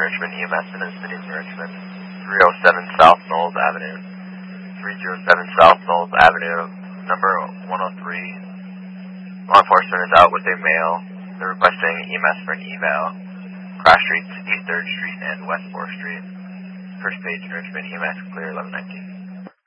Richmond EMS in the city of Richmond. 307 South Knowles Avenue. 307 South Knowles Avenue, number 103. Law enforcement is out with a mail. They're requesting EMS for an eval. Cross Streets, East 3rd Street, and West 4th Street. First page in Richmond, EMS clear 1119.